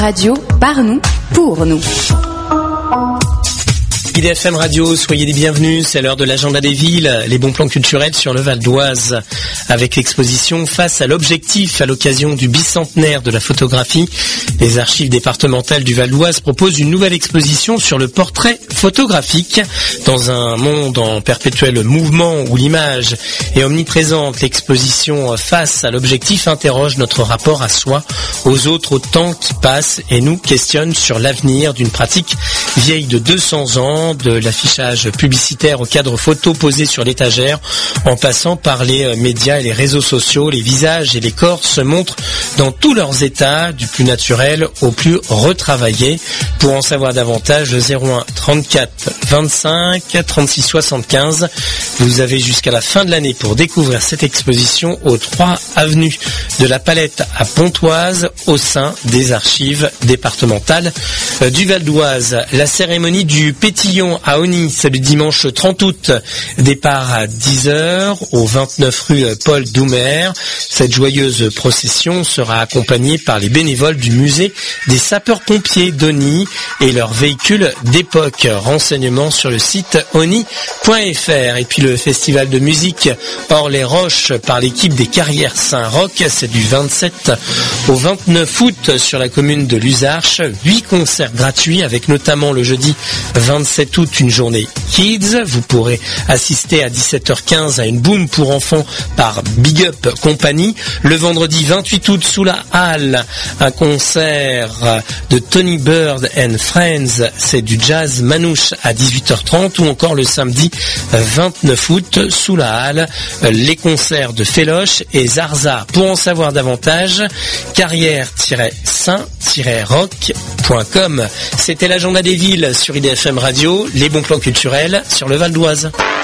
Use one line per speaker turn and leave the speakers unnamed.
Radio, par nous, pour nous.
IDFM Radio, soyez les bienvenus, c'est l'heure de l'agenda des villes, les bons plans culturels sur le Val d'Oise. Avec l'exposition Face à l'objectif à l'occasion du bicentenaire de la photographie, les archives départementales du Val d'Oise proposent une nouvelle exposition sur le portrait photographique. Dans un monde en perpétuel mouvement où l'image est omniprésente, l'exposition Face à l'objectif interroge notre rapport à soi, aux autres, au temps qui passe et nous questionne sur l'avenir d'une pratique vieille de 200 ans, de l'affichage publicitaire au cadre photo posé sur l'étagère, en passant par les médias et les réseaux sociaux. Les visages et les corps se montrent dans tous leurs états, du plus naturel au plus retravaillé. Pour en savoir davantage, le 01 34 25 36 75. Vous avez jusqu'à la fin de l'année pour découvrir cette exposition au 3 avenue de la Palette à Pontoise, au sein des archives départementales du Val d'Oise. La cérémonie du Pétillon à Ony, c'est le dimanche 30 août. Départ à 10h au 29 rue Paul Doumer. Cette joyeuse procession sera accompagnée par les bénévoles du musée des sapeurs-pompiers d'Ony et leurs véhicules d'époque. Renseignements sur le site ony.fr. Et puis le festival de musique Hors les Roches par l'équipe des Carrières Saint-Roch, c'est du 27 au 29 août sur la commune de Luzarches. 8 concerts gratuits avec notamment le jeudi 27 août une journée Kids. Vous pourrez assister à 17h15 à une boom pour enfants par Big Up Company. Le vendredi 28 août sous la Halle, un concert de Tony Bird and Friends, c'est du jazz manouche à 18h30, ou encore le samedi 29 août sous la Halle, les concerts de Féloche et Zarza. Pour en savoir davantage, carrière-saint-rock.com. C'était l'agenda des villes sur IDFM Radio, les bons plans culturels sur le Val d'Oise.